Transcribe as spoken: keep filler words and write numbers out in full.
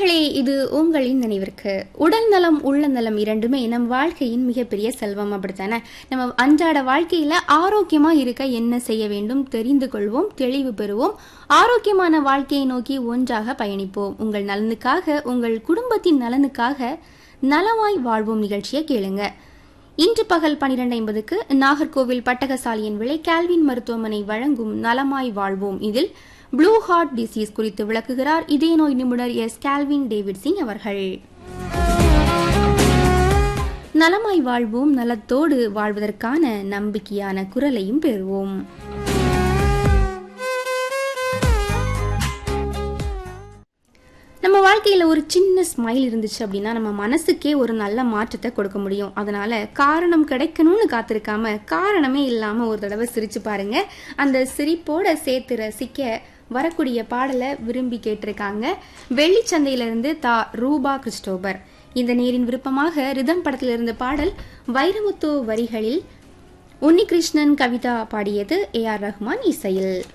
நேர்களே, இது உங்களின் நினைவிற்கு. உடல் நலம் உள்ள நலம் இரண்டுமே நம் வாழ்க்கையின் மிகப்பெரிய செல்வம். அப்படித்தானே? நம்ம அன்றாட வாழ்க்கையில ஆரோக்கியமா இருக்க என்ன செய்ய வேண்டும் தெரிந்து கொள்வோம், தெளிவு பெறுவோம், ஆரோக்கியமான வாழ்க்கையை நோக்கி ஒன்றாக பயணிப்போம். உங்கள் நலனுக்காக, உங்கள் குடும்பத்தின் நலனுக்காக நலமாய் வாழ்வோம் நிகழ்ச்சியை கேளுங்க. இன்று பகல் பனிரெண்டு ஐம்பதுக்கு நாகர்கோவில் பட்டகசாலியின் விலை கால்வின் மருத்துவமனை வழங்கும் நலமாய் வாழ்வோம். இதில் ப்ளூ ஹார்ட் டிசீஸ் குறித்து விளக்குகிறார் இதய நோய் நிபுணர் எஸ் கால்வின் டேவிட் சிங் அவர்கள். நலமாய் வாழ்வோம், நலத்தோடு வாழ்வதற்கான நம்பிக்கையான குரலையும் பெறுவோம். நம்ம வாழ்க்கையில ஒரு சின்ன ஸ்மைல் இருந்துச்சு அப்படின்னா நம்ம மனசுக்கே ஒரு நல்ல மாற்றத்தை கொடுக்க முடியும். அதனால காரணம் கிடைக்கணும்னு காத்திருக்காம காரணமே இல்லாம ஒரு தடவை சிரிச்சு பாருங்க. அந்த சிரிப்போட சேர்த்து ரசிக்க வரக்கூடிய பாடலை விரும்பி கேட்டிருக்காங்க வெள்ளிச்சந்தையிலிருந்து தா ரூபா கிறிஸ்டோபர். இந்த நேரின் விருப்பமாக ரிதம் படத்திலிருந்து பாடல் வைரமுத்து வரிகளில் உன்னிகிருஷ்ணன் கவிதா பாடியது, ஏ ஆர் ரஹ்மான் இசையில்.